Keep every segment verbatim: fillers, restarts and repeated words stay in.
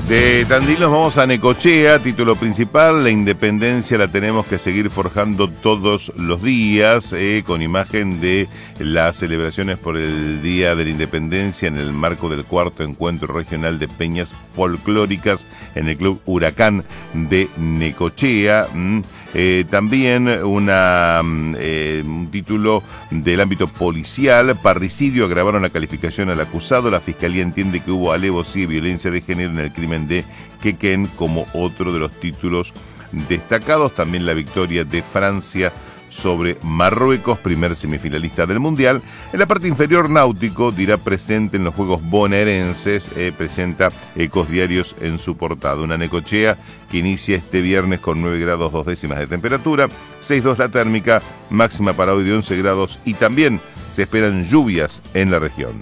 De Tandil nos vamos a Necochea, título principal: la independencia la tenemos que seguir forjando todos los días, eh, con imagen de las celebraciones por el Día de la Independencia en el marco del cuarto encuentro regional de peñas folclóricas en el Club Huracán de Necochea. Mm. Eh, también una, eh, un título del ámbito policial: parricidio, agravaron la calificación al acusado. La fiscalía entiende que hubo alevosía y violencia de género en el crimen de Quequén, como otro de los títulos destacados. También la victoria de Francia sobre Marruecos, primer semifinalista del Mundial. En la parte inferior, Náutico dirá presente en los Juegos Bonaerenses, eh, presenta Ecos Diarios en su portada. Una Necochea que inicia este viernes con nueve grados dos décimas de temperatura, seis coma dos la térmica, máxima para hoy de once grados, y también se esperan lluvias en la región.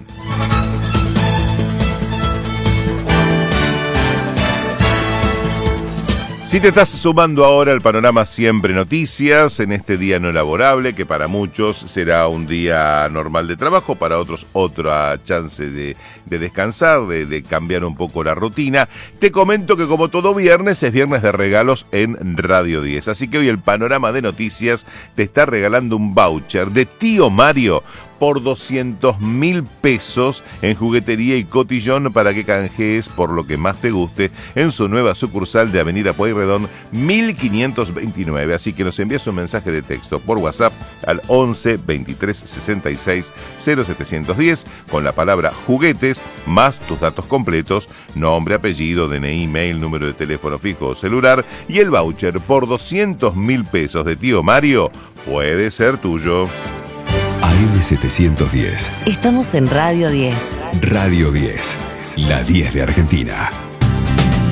Si te estás sumando ahora al panorama Siempre Noticias, en este día no laborable, que para muchos será un día normal de trabajo, para otros otra chance de, de descansar, de, de cambiar un poco la rutina, te comento que como todo viernes, es viernes de regalos en Radio diez. Así que hoy el panorama de noticias te está regalando un voucher de Tío Mario por doscientos mil pesos en juguetería y cotillón para que canjees por lo que más te guste en su nueva sucursal de Avenida Pueyrredón mil quinientos veintinueve. Así que nos envías un mensaje de texto por WhatsApp al once veintitrés sesenta y seis cero setecientos diez con la palabra juguetes más tus datos completos, nombre, apellido, D N I, mail, número de teléfono fijo o celular, y el voucher por doscientos mil pesos de Tío Mario puede ser tuyo. A M setecientos diez. Estamos en Radio diez. Radio diez, la diez de Argentina.